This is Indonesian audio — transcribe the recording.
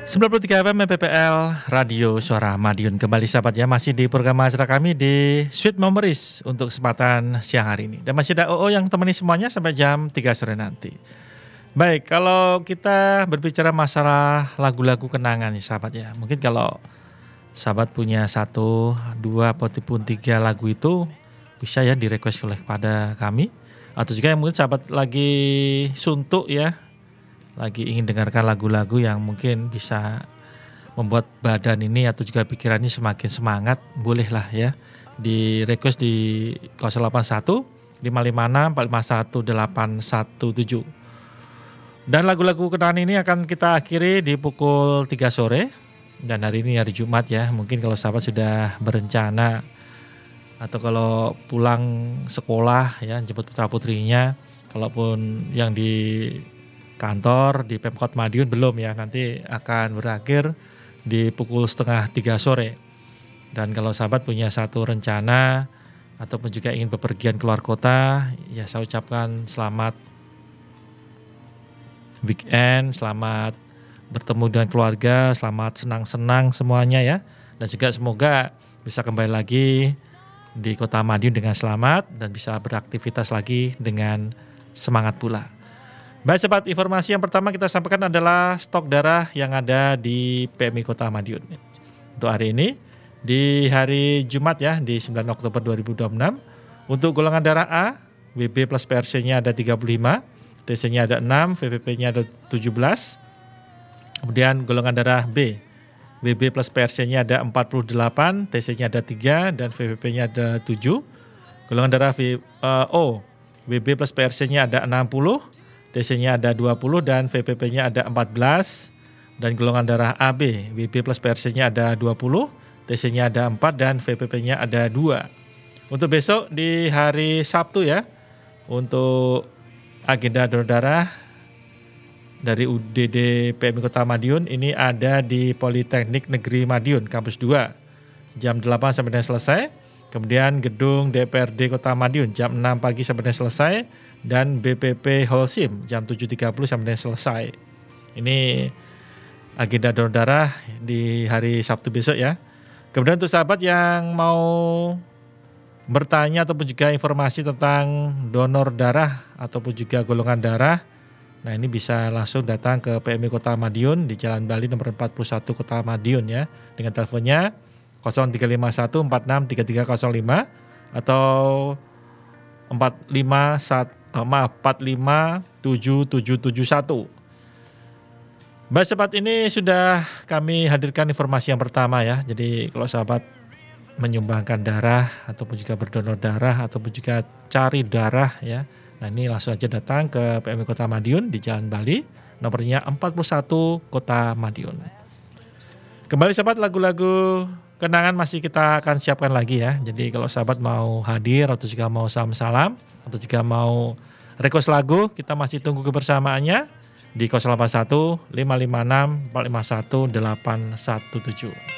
93 FM PPL Radio Suara Madiun. Kembali sahabat ya, masih di program acara kami di Sweet Memories untuk kesempatan siang hari ini. Dan masih ada OO yang temani semuanya sampai jam 3 sore nanti. Baik, kalau kita berbicara masalah lagu-lagu kenangan nih sahabat ya. Mungkin kalau sahabat punya 1, 2, ataupun 3 lagu itu bisa ya di-request oleh kepada kami. Atau juga yang mungkin sahabat lagi suntuk ya, lagi ingin dengarkan lagu-lagu yang mungkin bisa membuat badan ini atau juga pikiran ini semakin semangat, bolehlah ya di request di 081 556 451 817. Dan lagu-lagu kenangan ini akan kita akhiri di pukul 3 sore. Dan hari ini hari Jumat ya, mungkin kalau sahabat sudah berencana atau kalau pulang sekolah ya jemput putra-putrinya, kalaupun yang di kantor di Pemkot Madiun belum ya, nanti akan berakhir di pukul 2:30 sore. Dan kalau sahabat punya satu rencana ataupun juga ingin bepergian keluar kota, ya saya ucapkan selamat weekend, selamat bertemu dengan keluarga, selamat senang-senang semuanya ya. Dan juga semoga bisa kembali lagi di kota Madiun dengan selamat dan bisa beraktivitas lagi dengan semangat pula. Baik sobat, informasi yang pertama kita sampaikan adalah stok darah yang ada di PMI Kota Madiun. Untuk hari ini, di hari Jumat ya, di 9 Oktober 2026, untuk golongan darah A, WB plus PRC-nya ada 35, TC-nya ada 6, VPP-nya ada 17. Kemudian golongan darah B, WB plus PRC-nya ada 48, TC-nya ada 3, dan VPP-nya ada 7. Golongan darah O, WB plus PRC-nya ada 60, TC-nya ada 20 dan VPP-nya ada 14. Dan golongan darah AB, WB plus PRC-nya ada 20, TC-nya ada 4 dan VPP-nya ada 2. Untuk besok di hari Sabtu ya, untuk agenda donor darah dari UDD PMI Kota Madiun ini ada di Politeknik Negeri Madiun, Kampus 2, jam 8 sampai dengan selesai. Kemudian gedung DPRD Kota Madiun jam 6 pagi sampai dengan selesai. Dan BPP Holcim jam 7.30 sampai selesai. Ini agenda donor darah di hari Sabtu besok ya. Kemudian untuk sahabat yang mau bertanya ataupun juga informasi tentang donor darah ataupun juga golongan darah, nah ini bisa langsung datang ke PMI Kota Madiun di Jalan Bali nomor 41 Kota Madiun ya. Dengan teleponnya 0351 46 3305 atau 45771. Baik sobat, ini sudah kami hadirkan informasi yang pertama ya. Jadi kalau sahabat menyumbangkan darah ataupun juga berdonor darah ataupun juga cari darah ya, nah ini langsung aja datang ke PMI Kota Madiun di Jalan Bali nomornya 41 Kota Madiun. Kembali sahabat, lagu-lagu kenangan masih kita akan siapkan lagi ya. Jadi kalau sahabat mau hadir atau juga mau salam-salam atau juga mau request lagu, kita masih tunggu kebersamaannya di 081 556 451 817.